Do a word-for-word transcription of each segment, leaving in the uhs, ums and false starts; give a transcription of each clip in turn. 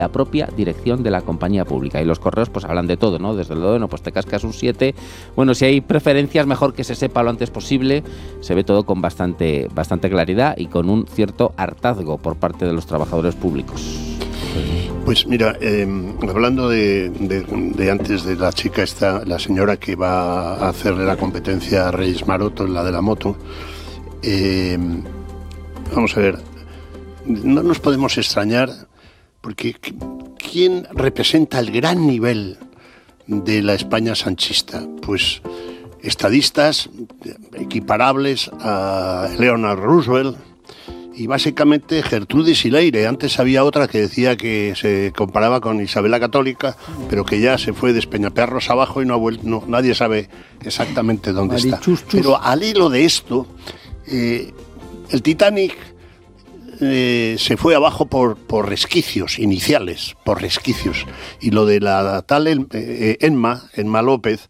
la propia dirección de la compañía pública. Y los correos pues hablan de todo, ¿no? Desde luego, bueno, pues te cascas un siete. Bueno, si hay preferencias, mejor que se sepa lo antes posible. Se ve todo con bastante, bastante claridad y con un cierto hartazgo por parte de los trabajadores públicos. Pues mira, eh, hablando de, de, de antes de la chica esta, la señora que va a hacerle la competencia a Reyes Maroto, la de la moto, eh, vamos a ver, no nos podemos extrañar porque ¿quién representa el gran nivel de la España sanchista? Pues estadistas equiparables a Eleanor Roosevelt y básicamente Gertrudis Leire. Antes había otra que decía que se comparaba con Isabel la Católica, pero que ya se fue de Espeñaperros abajo y no ha vuelto, no, nadie sabe exactamente dónde está. Pero al hilo de esto, eh, el Titanic Eh, se fue abajo por, por resquicios iniciales, por resquicios. Y lo de la tal eh, Enma, Enma López,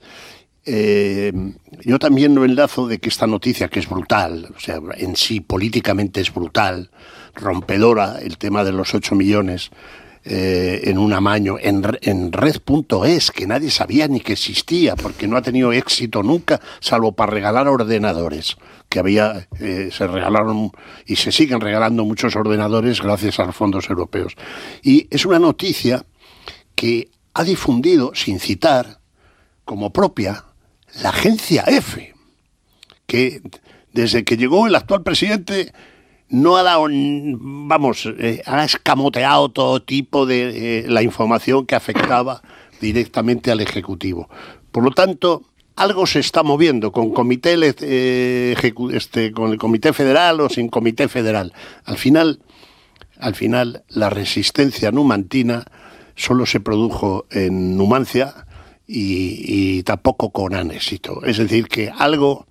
eh, yo también lo enlazo de que esta noticia, que es brutal, o sea, en sí políticamente es brutal, rompedora, el tema de los ocho millones eh, en un amaño, en, en red punto es, que nadie sabía ni que existía, porque no ha tenido éxito nunca, salvo para regalar ordenadores. Que había, eh, se regalaron y se siguen regalando muchos ordenadores gracias a los fondos europeos. Y es una noticia que ha difundido, sin citar, como propia, la agencia EFE, que desde que llegó el actual presidente no ha dado, vamos, eh, ha escamoteado todo tipo de eh, la información que afectaba directamente al Ejecutivo. Por lo tanto, algo se está moviendo con comité eh, este, con el Comité Federal o sin Comité Federal. Al final, al final, la resistencia numantina solo se produjo en Numancia y, y tampoco con gran éxito. Es decir, que algo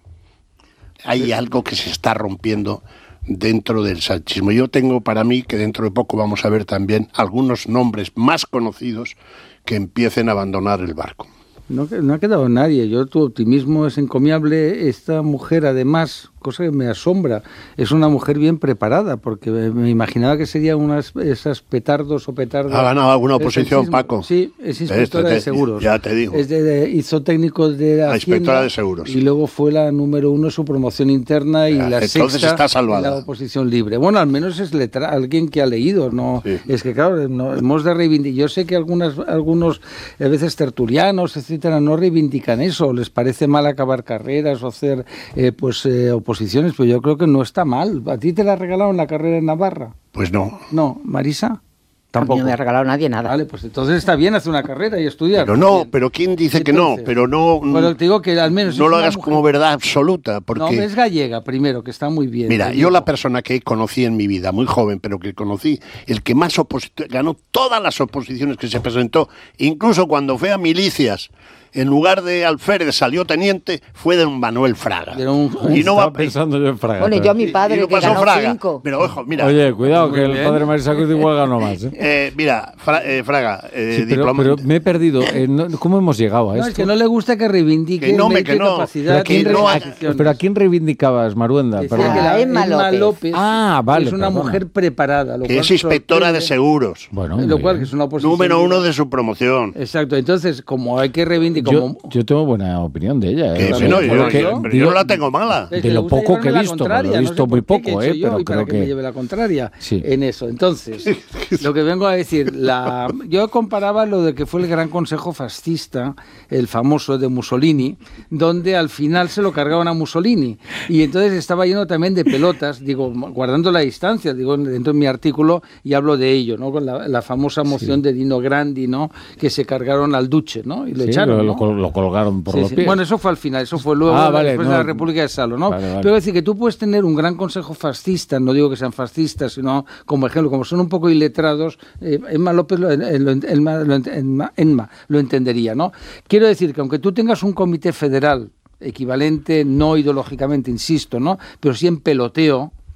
hay algo que se está rompiendo dentro del sanchismo. Yo tengo para mí que dentro de poco vamos a ver también algunos nombres más conocidos que empiecen a abandonar el barco. No, no ha quedado nadie. Yo, tu optimismo es encomiable. Esta mujer, además, cosa que me asombra, es una mujer bien preparada, porque me imaginaba que serían unas esas petardos o petardas. Ha ganado alguna oposición, Paco. Sí, es inspectora este, de seguros. Ya te digo. Es de, de, hizo técnico de la, la inspectora de seguros. Y luego fue la número uno en su promoción interna y ya, la entonces sexta está salvada. En la oposición libre. Bueno, al menos es letra, alguien que ha leído, ¿no? Sí. Es que, claro, no, hemos de reivindicar. Yo sé que algunas, algunos, a veces tertulianos, etcétera, no reivindican eso, les parece mal acabar carreras o hacer eh, pues eh, oposiciones, pero yo creo que no está mal. ¿A ti te la regalaron la carrera en Navarra? Pues no. No, ¿Marisa? Tampoco. No me ha regalado nadie nada. Vale, pues entonces está bien hacer una carrera y estudiar. Pero no, pero ¿quién dice entonces, que no? Pero no. Bueno, te digo que al menos no lo hagas mujer, como verdad absoluta, porque. No, es gallega primero, que está muy bien. Mira, gallego. Yo la persona que conocí en mi vida, muy joven, pero que conocí, el que más oposición, ganó todas las oposiciones que se presentó, incluso cuando fue a milicias. En lugar de alférez salió teniente, fue de un Manuel Fraga. Un, y no va pensando yo en Fraga. Bueno, yo a mi padre y, y no que ganó Fraga, cinco. Pero ojo, mira. Oye, cuidado, que bien. El padre Marisa Cruz igual ganó más. ¿eh? Eh, mira, Fra, eh, Fraga, eh, sí, pero, pero me he perdido. Eh, no, ¿Cómo hemos llegado a no, esto? Es que no le gusta que reivindique que no, me, que no. capacidad. Pero, que no a, pero ¿a quién reivindicabas, Maruenda? Decía que la Emma López, López ah, vale, es una perdona. mujer preparada. Lo que cual es inspectora sorprende. de seguros. Bueno, lo cual que es una oposición. Número uno de su promoción. Exacto. Entonces, como hay que reivindicar. Yo, yo tengo buena opinión de ella. Que, ¿eh? sí, no, yo, que, yo, pero yo no la tengo mala. De lo poco que he visto, lo he visto no sé muy poco, eh, pero creo para que, que me lleve la contraria sí. en eso. Entonces, lo que vengo a decir, la, yo comparaba lo de que fue el Gran Consejo Fascista, el famoso de Mussolini, donde al final se lo cargaban a Mussolini y entonces estaba lleno también de pelotas, digo, guardando la distancia, digo, dentro de mi artículo y hablo de ello, ¿no? Con la, la famosa moción sí. de Dino Grandi, ¿no? Que se cargaron al Duce, ¿no? Y lo sí, echaron, lo, ¿no? lo colgaron por sí, los sí. pies. Bueno, eso fue al final, eso fue luego, ah, vale, después no. de la República de Salo, ¿no? Vale, vale. Pero es decir, que tú puedes tener un gran consejo fascista, no digo que sean fascistas, sino como ejemplo, como son un poco iletrados, eh, Emma López lo, lo, Emma, lo, Emma, Emma lo entendería, ¿no? Quiero decir que aunque tú tengas un comité federal equivalente, no ideológicamente, insisto, ¿no? Pero sí en peloteo,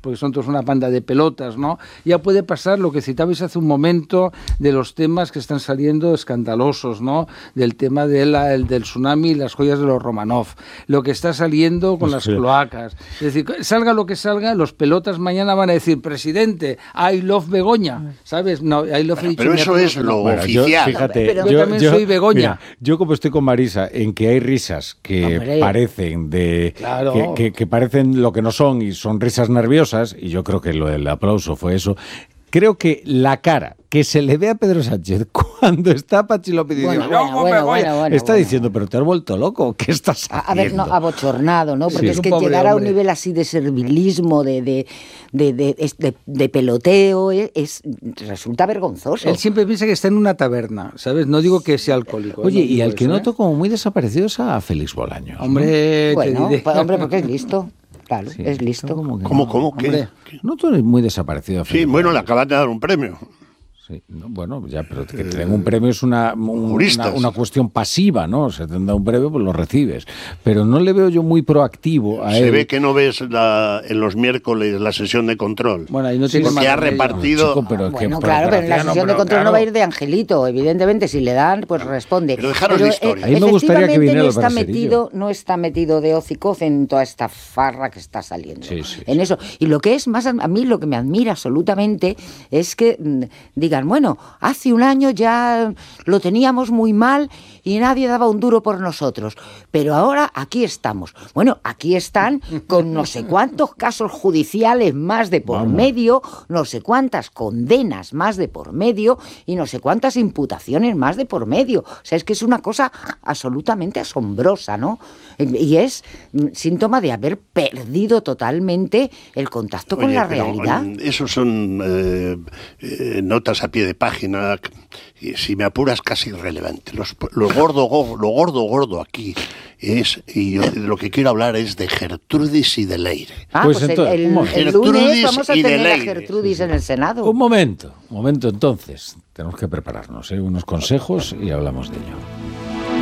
porque son todos una banda de pelotas, ¿no? Ya puede pasar lo que citabais hace un momento de los temas que están saliendo escandalosos, ¿no? Del tema de la, el, del tsunami y las joyas de los Romanov, lo que está saliendo con las cloacas. Es decir, salga lo que salga, los pelotas mañana van a decir, presidente, I love Begoña, ¿sabes? No, I love bueno, pero eso es lo bueno, oficial. Yo, fíjate, pero yo, yo también yo, soy Begoña. Mira, yo como estoy con Marisa en que hay risas que Hombre. parecen de claro. que, que, que parecen lo que no son y son risas nerviosas, y yo creo que lo del aplauso fue eso. Creo que la cara que se le ve a Pedro Sánchez cuando está Pachi López diciendo, bueno, bueno, bueno, bueno, bueno, está bueno. diciendo, pero te has vuelto loco, ¿qué estás haciendo? A ver, no, abochornado, ¿no? Porque sí. es que llegar a un nivel así de servilismo, de, de, de, de, de, de peloteo, es, es resulta vergonzoso. Él siempre piensa que está en una taberna, ¿sabes? No digo que sea alcohólico. Oye, no y al eso, que ¿eh? noto como muy desaparecido es a Félix Bolaños. Hombre, ¿no? Bueno, pues, hombre, porque es listo. Claro, sí, es listo. ¿Cómo? ¿Cómo? ¿Cómo? ¿Qué? No, tú eres muy desaparecido. Sí, bueno, le acaban de dar un premio. Sí, no, bueno, ya, pero que te den un premio es una, un, una, una cuestión pasiva, ¿no? Se te da un premio, pues lo recibes. Pero no le veo yo muy proactivo a Se él. ve que no ves la, en los miércoles la sesión de control. Bueno, ahí no sí, porque ha repartido... No, chico, pero bueno, que, claro, pero en la sesión no, de control claro. no va a ir de angelito. Evidentemente, si le dan, pues responde. Pero dejaros pero, la historia. Eh, a mí me gustaría que viniera no está metido, no está metido de hocicoz en toda esta farra que está saliendo. Sí, sí, en eso. Y lo que es más, a mí lo que me admira absolutamente es que digan, bueno, hace un año ya lo teníamos muy mal y nadie daba un duro por nosotros, pero ahora aquí estamos. Bueno, aquí están con no sé cuántos casos judiciales más de por Vamos. medio, no sé cuántas condenas más de por medio y no sé cuántas imputaciones más de por medio. O sea, es que es una cosa absolutamente asombrosa, ¿no? Y es síntoma de haber perdido totalmente el contacto Oye, con la realidad. Esos son eh, eh, notas a pie de página, y si me apuras casi irrelevante. Los, lo gordo, lo gordo, gordo aquí es, y yo de lo que quiero hablar es de Gertrudis y de Leire. Ah, pues, pues entonces, el, el, el lunes vamos a tener a Gertrudis en el Senado. Un momento, un momento entonces. Tenemos que prepararnos, ¿eh? Unos consejos y hablamos de ello.